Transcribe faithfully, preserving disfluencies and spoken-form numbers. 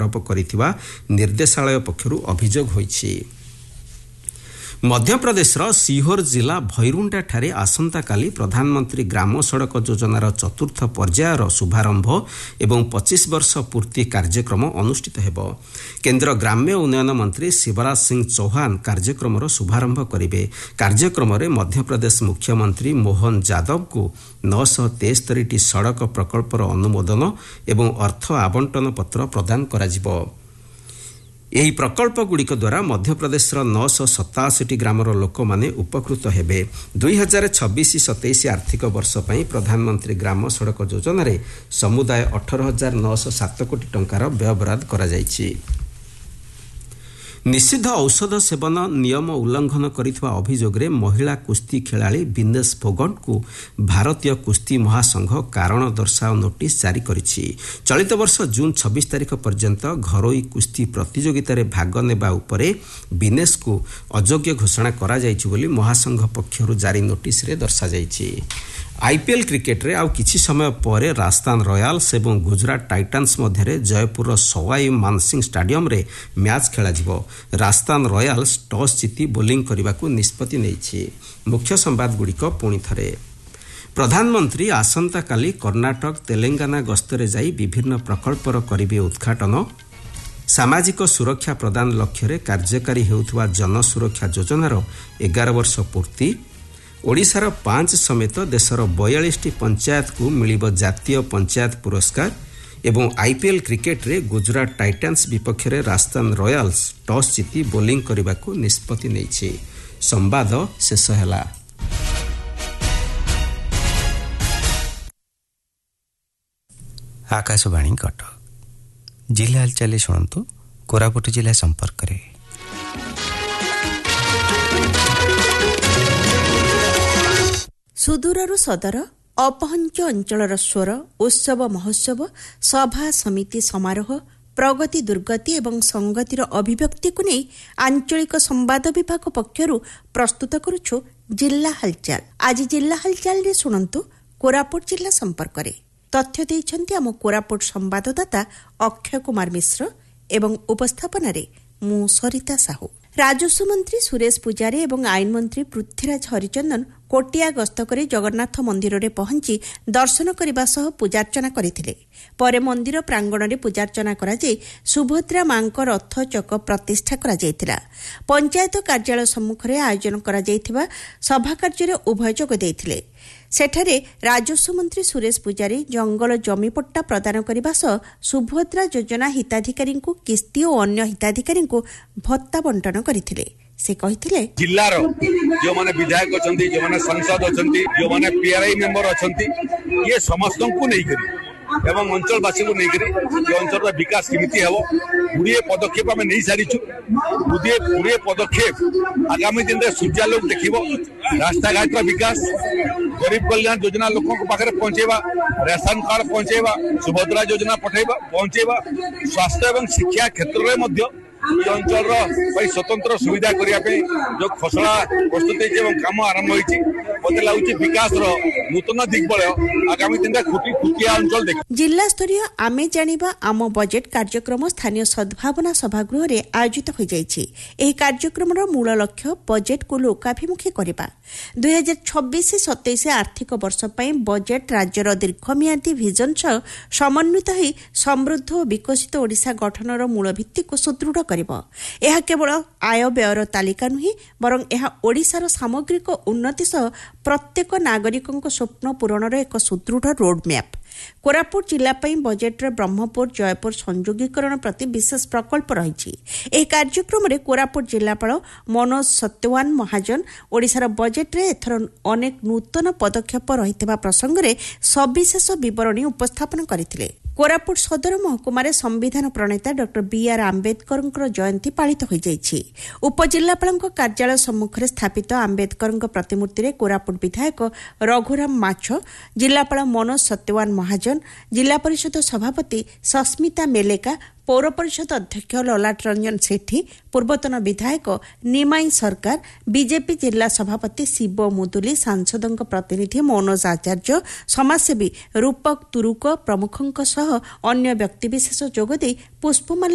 ଆରୋପ କରିଥିବା ନିର୍ଦ୍ଦେଶାଳୟ ପକ୍ଷରୁ ଅଭିଯୋଗ ହୋଇଛି। ମଧ୍ୟପ୍ରଦେଶର ସିहोର ଜିଲ୍ଲା ଭୈରୁଣ୍ଡାଠାରେ ଆସନ୍ତାକାଲି ପ୍ରଧାନମନ୍ତ୍ରୀ ଗ୍ରାମ ସଡ଼କ ଯୋଜନାର ଚତୁର୍ଥ ପର୍ଯ୍ୟାୟର ଶୁଭାରମ୍ଭ ଏବଂ ପଚିଶ ବର୍ଷ ପୂର୍ତ୍ତି କାର୍ଯ୍ୟକ୍ରମ ଅନୁଷ୍ଠିତ ହେବ। କେନ୍ଦ୍ର ଗ୍ରାମ୍ୟ ଉନ୍ନୟନ ମନ୍ତ୍ରୀ ଶିବରାଜ ସିଂ ଚୌହାନ କାର୍ଯ୍ୟକ୍ରମର ଶୁଭାରମ୍ଭ କରିବେ। କାର୍ଯ୍ୟକ୍ରମରେ ମଧ୍ୟପ୍ରଦେଶ ମୁଖ୍ୟମନ୍ତ୍ରୀ ମୋହନ ଯାଦବଙ୍କୁ ନଅଶହ ତେସ୍ତରୀଟି ସଡ଼କ ପ୍ରକଳ୍ପର ଅନୁମୋଦନ ଏବଂ ଅର୍ଥ ଆବଣ୍ଟନ ପତ୍ର ପ୍ରଦାନ କରାଯିବ। ଏହି ପ୍ରକଳ୍ପଗୁଡ଼ିକ ଦ୍ୱାରା ମଧ୍ୟପ୍ରଦେଶର ନଅଶହ ସତାଅଶୀଟି ଗ୍ରାମର ଲୋକମାନେ ଉପକୃତ ହେବେ। ଦୁଇ ହଜାର ଛବିଶ ସତେଇଶ ଆର୍ଥିକ ବର୍ଷ ପାଇଁ ପ୍ରଧାନମନ୍ତ୍ରୀ ଗ୍ରାମ ସଡ଼କ ଯୋଜନାରେ ସମୁଦାୟ ଅଠର ହଜାର ନଅଶହ ସାତ କୋଟି ଟଙ୍କାର ବ୍ୟୟବରାଦ କରାଯାଇଛି। ନିଷିଦ୍ଧ ଔଷଧ ସେବନ ନିୟମ ଉଲ୍ଲଂଘନ କରିଥିବା ଅଭିଯୋଗରେ ମହିଳା କୁସ୍ତି ଖେଳାଳି ବିନେଶ ଫୋଗଟଙ୍କୁ ଭାରତୀୟ କୁସ୍ତି ମହାସଂଘ କାରଣ ଦର୍ଶାଅ ନୋଟିସ୍ ଜାରି କରିଛି। ଚଳିତ ବର୍ଷ ଜୁନ୍ ଛବିଶ ତାରିଖ ପର୍ଯ୍ୟନ୍ତ ଘରୋଇ କୁସ୍ତି ପ୍ରତିଯୋଗିତାରେ ଭାଗ ନେବା ଉପରେ ବିନେଶଙ୍କୁ ଅଯୋଗ୍ୟ ଘୋଷଣା କରାଯାଇଛି ବୋଲି ମହାସଂଘ ପକ୍ଷରୁ ଜାରି ନୋଟିସ୍ରେ ଦର୍ଶାଯାଇଛି। ଆଇପିଏଲ୍ କ୍ରିକେଟରେ ଆଉ କିଛି ସମୟ ପରେ ରାଜସ୍ଥାନ ରୟାଲ୍ସ ଏବଂ ଗୁଜରାଟ ଟାଇଟାନ୍ସ ମଧ୍ୟରେ ଜୟପୁରର ସୱାଇ ମାନସିଂ ଷ୍ଟାଡିୟମରେ ମ୍ୟାଚ୍ ଖେଳାଯିବ। ରାଜସ୍ଥାନ ରୟାଲ୍ସ ଟସ୍ ଜିତି ବୋଲିଂ କରିବାକୁ ନିଷ୍ପତ୍ତି ନେଇଛି। ମୁଖ୍ୟ ସମ୍ବାଦଗୁଡ଼ିକ ପୁଣି ଥରେ। ପ୍ରଧାନମନ୍ତ୍ରୀ ଆସନ୍ତାକାଲି କର୍ଣ୍ଣାଟକ ତେଲେଙ୍ଗାନା ଗସ୍ତରେ ଯାଇ ବିଭିନ୍ନ ପ୍ରକଳ୍ପର କରିବେ ଉଦ୍ଘାଟନ। ସାମାଜିକ ସୁରକ୍ଷା ପ୍ରଦାନ ଲକ୍ଷ୍ୟରେ କାର୍ଯ୍ୟକାରୀ ହେଉଥିବା ଜନସୁରକ୍ଷା ଯୋଜନାର ଏଗାର ବର୍ଷ ପୂର୍ତ୍ତି। ଓଡ଼ିଶାର ପାଞ୍ଚ ସମେତ ଦେଶର ବୟାଳିଶଟି ପଞ୍ଚାୟତକୁ ମିଳିବ ଜାତୀୟ ପଞ୍ଚାୟତ ପୁରସ୍କାର ଏବଂ ଆଇପିଏଲ୍ କ୍ରିକେଟରେ ଗୁଜରାଟ ଟାଇଟାନ୍ସ ବିପକ୍ଷରେ ରାଜସ୍ଥାନ ରୟାଲ୍ସ ଟସ୍ ଜିତି ବୋଲିଂ କରିବାକୁ ନିଷ୍ପତ୍ତି ନେଇଛି। ସମ୍ବାଦ ଶେଷ ହେଲା। ଆକାଶବାଣୀ କଟକ। ଜିଲ୍ଲା ହାଲଚାଲ ଶୁଣନ୍ତୁ କୋରାପୁଟ ଜିଲ୍ଲା ସମ୍ପର୍କରେ। ସୁଦୂରରୁ ସଦର ଅପହଞ୍ଚ ଅଞ୍ଚଳର ସ୍ୱର ଉତ୍ସବ ମହୋତ୍ସବ ସଭା ସମିତି ସମାରୋହ ପ୍ରଗତି ଦୁର୍ଗତି ଏବଂ ସଂଗତିର ଅଭିବ୍ୟକ୍ତିକୁ ନେଇ ଆଞ୍ଚଳିକ ସମ୍ବାଦ ବିଭାଗ ପକ୍ଷରୁ ପ୍ରସ୍ତୁତ କରୁଛୁ ଜିଲ୍ଲା ହାଲଚାଲ। ଆଜି ଜିଲ୍ଲା ହାଲଚାଲରେ ଶୁଣନ୍ତୁ କୋରାପୁଟ ଜିଲ୍ଲା ସମ୍ପର୍କରେ। ତଥ୍ୟ ଦେଇଛନ୍ତି ଆମ କୋରାପୁଟ ସମ୍ବାଦଦାତା ଅକ୍ଷୟ କୁମାର ମିଶ୍ର ଏବଂ ଉପସ୍ଥାପନାରେ ମୁଁ ସରିତା ସାହୁ। ରାଜସ୍ୱ ମନ୍ତ୍ରୀ ସୁରେଶ ପୂଜାରୀ ଏବଂ ଆଇନ ମନ୍ତ୍ରୀ ପୃଥ୍ୱୀରାଜ ହରିଚନ୍ଦନ କୋଟିଆ ଗସ୍ତ କରି ଜଗନ୍ନାଥ ମନ୍ଦିରରେ ପହଞ୍ଚି ଦର୍ଶନ କରିବା ସହ ପୂଜାର୍ଚ୍ଚନା କରିଥିଲେ। ପରେ ମନ୍ଦିର ପ୍ରାଙ୍ଗଣରେ ପୂଜାର୍ଚ୍ଚନା କରାଯାଇ ସୁଭଦ୍ରା ମାଙ୍କ ରଥ ଚକ ପ୍ରତିଷ୍ଠା କରାଯାଇଥିଲା। ପଞ୍ଚାୟତ କାର୍ଯ୍ୟାଳୟ ସମ୍ମୁଖରେ ଆୟୋଜନ କରାଯାଇଥିବା ସଭା କାର୍ଯ୍ୟରେ ଉଭୟ ଯୋଗ ଦେଇଥିଲେ। ସେଠାରେ ରାଜସ୍ୱ ମନ୍ତ୍ରୀ ସୁରେଶ ପୂଜାରୀ ଜଙ୍ଗଲ ଜମିପଟ୍ଟା ପ୍ରଦାନ କରିବା ସହ ସୁଭଦ୍ରା ଯୋଜନା ହିତାଧିକାରୀଙ୍କୁ କିସ୍ତି ଓ ଅନ୍ୟ ହିତାଧିକାରୀଙ୍କୁ ଭତ୍ତା ବଣ୍ଟନ କରିଥିଲେ। ସେ କହିଥିଲେ, ଜିଲ୍ଲାର ଯେଉଁମାନେ ବିଧାୟକ ଅଛନ୍ତି, ଯେଉଁମାନେ ସାଂସଦ ଅଛନ୍ତି, ଯେଉଁମାନେ ପିଆରଆଇ ମେମ୍ବର ଅଛନ୍ତି, ଇଏ ସମସ୍ତଙ୍କୁ ନେଇକରି ଏବଂ ଅଞ୍ଚଳବାସୀଙ୍କୁ ନେଇକରି ଏ ଅଞ୍ଚଳର ବିକାଶ କେମିତି ହେବ ଗୁଡ଼ିଏ ପଦକ୍ଷେପ ଆମେ ନେଇସାରିଛୁ। ଗୁଡ଼ିଏ ଗୁଡ଼ିଏ ପଦକ୍ଷେପ ଆଗାମୀ ଦିନରେ ସୂର୍ଯ୍ୟାଲୋକ ଦେଖିବ। ରାସ୍ତାଘାଟର ବିକାଶ, ଗରିବ କଲ୍ୟାଣ ଯୋଜନା ଲୋକଙ୍କ ପାଖରେ ପହଞ୍ଚେଇବା, ରେସନ କାର୍ଡ ପହଞ୍ଚେଇବା, ସୁଭଦ୍ରା ଯୋଜନା ପଠେଇବା ପହଞ୍ଚେଇବା, ସ୍ୱାସ୍ଥ୍ୟ ଏବଂ ଶିକ୍ଷା କ୍ଷେତ୍ରରେ ମଧ୍ୟ এই অঞ্চলর স্বতন্ত্র সুবিধা করা যে খসড়া প্রস্তুত হয়েছে এবং কাম আরম্ভ হয়েছে মতো লাগুছে বিকাশর নূতন দিগ্বলয় আগামী দিনে খুঁটি খুঁটিয়া অঞ্চল দেখ। জিলা স্তরীয় আমি জানিবা আম বজেট কার্যক্রম স্থানীয় সদ্ভাবনা সভাগৃহে আয়োজিত হয়ে যাইছে। এই কার্যক্রমর মূল লক্ষ্য বজেটকু লোকাভিমুখী করা। দুই হাজার ছবিশ সতেইশ আর্থিক বর্ষ পাই বজেট রাজ্যর দীর্ঘমেয়াদী ভিজন সহ সমন্বিত হয়ে সমৃদ্ধ ও বিকশিত ওড়িশা গঠনর মূল ভিত্তিকে সুদৃঢ় କରିବ। ଏହା କେବଳ ଆୟ ବ୍ୟୟର ତାଲିକା ନୁହେଁ, ବରଂ ଏହା ଓଡ଼ିଶାର ସାମଗ୍ରିକ ଉନ୍ନତି ସହ ପ୍ରତ୍ୟେକ ନାଗରିକଙ୍କ ସ୍ୱପ୍ନ ପୂରଣର ଏକ ସୁଦୃଢ଼ ରୋଡ୍ମ୍ୟାପ୍। କୋରାପୁଟ ଜିଲ୍ଲା ପାଇଁ ବଜେଟ୍ରେ ବ୍ରହ୍ମପୁର ଜୟପୁର ସଂଯୋଗୀକରଣ ପ୍ରତି ବିଶେଷ ପ୍ରକଳ୍ପ ରହିଛି। ଏହି କାର୍ଯ୍ୟକ୍ରମରେ କୋରାପୁଟ ଜିଲ୍ଲାପାଳ ମନୋଜ ସତ୍ୟୱାନ ମହାଜନ ଓଡ଼ିଶାର ବଜେଟ୍ରେ ଏଥର ଅନେକ ନୂତନ ପଦକ୍ଷେପ ରହିଥିବା ପ୍ରସଙ୍ଗରେ ସବିଶେଷ ବିବରଣୀ ଉପସ୍ଥାପନ କରିଥିଲେ। କୋରାପୁଟ ସଦର ମହକୁମାରେ ସମ୍ବିଧାନ ପ୍ରଣେତା ଡକ୍ଟର ବିଆର୍ ଆମ୍ବେଦକରଙ୍କର ଜୟନ୍ତୀ ପାଳିତ ହୋଇଯାଇଛି। ଉପଜିଲ୍ଲାପାଳଙ୍କ କାର୍ଯ୍ୟାଳୟ ସମ୍ମୁଖରେ ସ୍ଥାପିତ ଆମ୍ବେଦକରଙ୍କ ପ୍ରତିମୂର୍ତ୍ତିରେ କୋରାପୁଟ ବିଧାୟକ ରଘୁରାମ ମାଛ, ଜିଲ୍ଲାପାଳ ମନୋଜ ସତ୍ୟୱାନ ମହାଜନ, ଜିଲ୍ଲା ପରିଷଦ ସଭାପତି ସସ୍ମିତା ମେଲେକା, ପୌର ପରିଷଦ ଅଧ୍ୟକ୍ଷ ଲଲାଟ ରଞ୍ଜନ ସେଠୀ, ପୂର୍ବତନ ବିଧାୟକ ନିମାଇ ସରକାର, ବିଜେପି ଜିଲ୍ଲା ସଭାପତି ଶିବ ମୁଦୁଲି, ସାଂସଦଙ୍କ ପ୍ରତିନିଧି ମନୋଜ ଆଚାର୍ଯ୍ୟ, ସମାଜସେବୀ ରୂପକ ତୁରୁକ ପ୍ରମୁଖଙ୍କ ସହ ଅନ୍ୟ ବ୍ୟକ୍ତିବିଶେଷ ଯୋଗଦେଇ ପୁଷ୍ପମାଲ୍ୟ